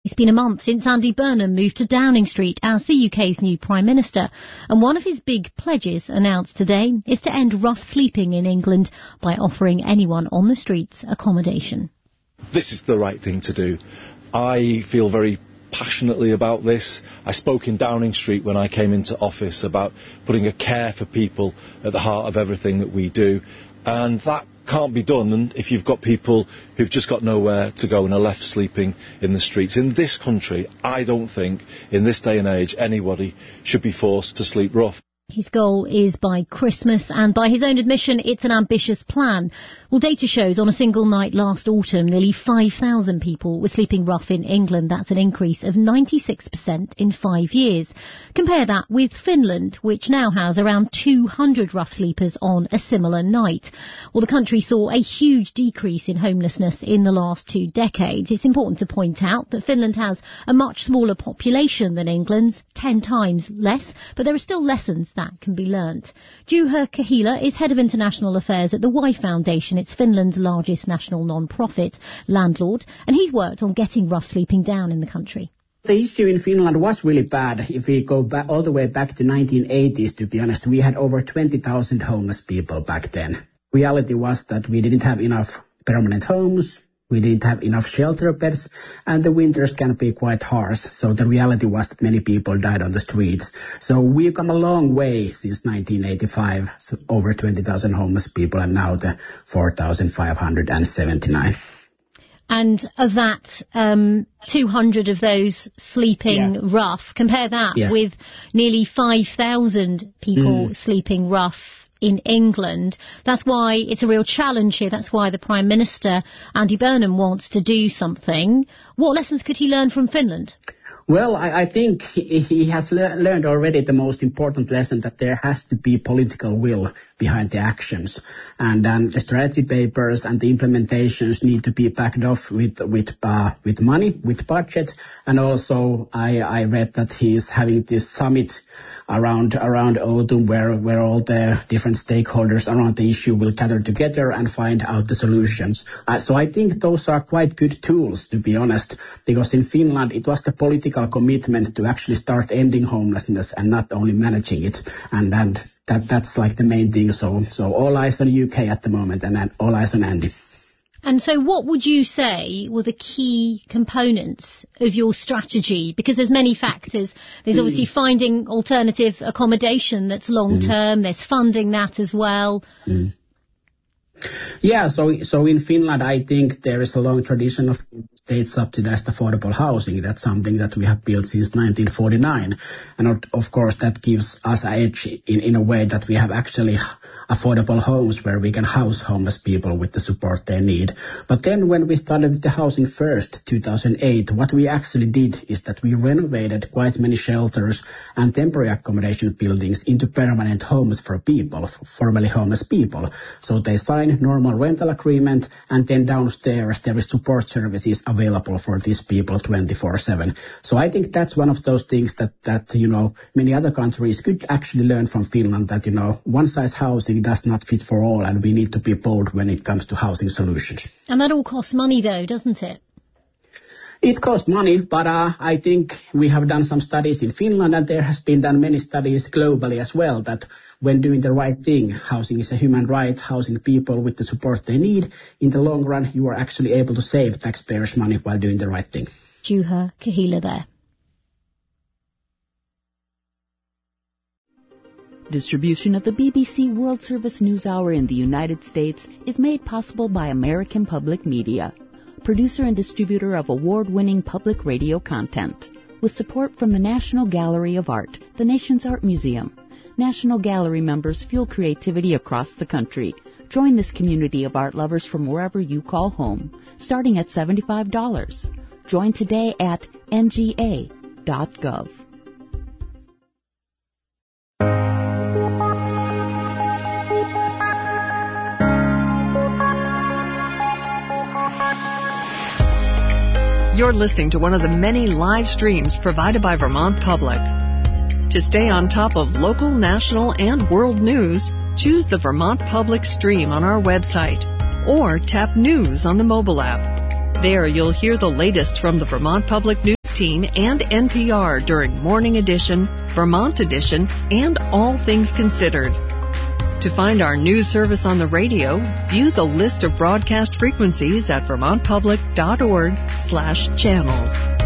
It's been a month since Andy Burnham moved to Downing Street as the UK's new Prime Minister, and one of his big pledges announced today is to end rough sleeping in England by offering anyone on the streets accommodation. This is the right thing to do. I feel very passionately about this. I spoke in Downing Street when I came into office about putting a care for people at the heart of everything that we do, and that can't be done and if you've got people who've just got nowhere to go and are left sleeping in the streets. In this country, I don't think, in this day and age, anybody should be forced to sleep rough. His goal is by Christmas, and by his own admission, it's an ambitious plan. Well, data shows on a single night last autumn, nearly 5,000 people were sleeping rough in England. That's an increase of 96% in 5 years. Compare that with Finland, which now has around 200 rough sleepers on a similar night. Well, the country saw a huge decrease in homelessness in the last 2 decades. It's important to point out that Finland has a much smaller population than England's, 10 times less, but there are still lessons that can be learnt. Juha Kahila is Head of International Affairs at the Y Foundation. It's Finland's largest national non-profit landlord, and he's worked on getting rough sleeping down in the country. The issue in Finland was really bad. If we go back all the way back to 1980s, to be honest, we had over 20,000 homeless people back then. Reality was that we didn't have enough permanent homes. We didn't have enough shelter beds, and the winters can be quite harsh. So the reality was that many people died on the streets. So we've come a long way since 1985, so over 20,000 homeless people, and now the 4,579. And of that, 200 of those sleeping rough. Compare that with nearly 5,000 people sleeping rough in England. That's why it's a real challenge here. That's why the Prime Minister, Andy Burnham, wants to do something. What lessons could he learn from Finland? Well, I think he has learned already the most important lesson, that there has to be political will behind the actions. And the strategy papers and the implementations need to be backed off with money, with budget. And also I read that he is having this summit around autumn where all the different stakeholders around the issue will gather together and find out the solutions. So I think those are quite good tools, to be honest, because in Finland it was the political commitment to actually start ending homelessness and not only managing it. And that's like the main thing. So all eyes on UK at the moment, and all eyes on Andy. And so what would you say were the key components of your strategy? Because there's many factors. There's obviously finding alternative accommodation that's long-term. There's funding that as well. Yeah, so in Finland, I think there is a long tradition of state-subsidized affordable housing. That's something that we have built since 1949. And of course, that gives us an edge in a way that we have actually affordable homes where we can house homeless people with the support they need. But then when we started with the Housing First, 2008, what we actually did is that we renovated quite many shelters and temporary accommodation buildings into permanent homes for people, formerly homeless people. So they sign normal rental agreement, and then downstairs there is support services available for these people 24/7. So I think that's one of those things that many other countries could actually learn from Finland, that one size housing does not fit for all, and we need to be bold when it comes to housing solutions. And that all costs money though, doesn't it? It costs money, but I think we have done some studies in Finland, and there has been done many studies globally as well, that when doing the right thing, housing is a human right, housing people with the support they need, in the long run you are actually able to save taxpayers' money while doing the right thing. Juha Kahila there. Distribution of the BBC World Service News Hour in the United States is made possible by American Public Media, producer and distributor of award-winning public radio content, with support from the National Gallery of Art, the nation's art museum. National Gallery members fuel creativity across the country. Join this community of art lovers from wherever you call home, starting at $75. Join today at nga.gov. You're listening to one of the many live streams provided by Vermont Public. To stay on top of local, national, and world news, choose the Vermont Public stream on our website or tap News on the mobile app. There you'll hear the latest from the Vermont Public News 16 and NPR during Morning Edition, Vermont Edition, and All Things Considered. To find our news service on the radio, view the list of broadcast frequencies at vermontpublic.org/channels.